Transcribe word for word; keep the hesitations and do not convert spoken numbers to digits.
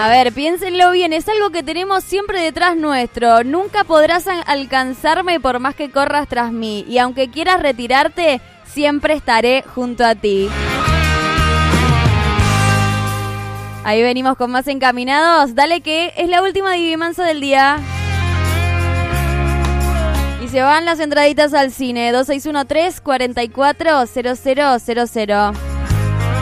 A ver, piénsenlo bien, es algo que tenemos siempre detrás nuestro. Nunca podrás a- alcanzarme por más que corras tras mí. Y aunque quieras retirarte, siempre estaré junto a ti. Ahí venimos con más encaminados. Dale que es la última Divimanza del día. Y se van las entraditas al cine. dos seis uno tres, cuatro cuatro cero cero cero cero.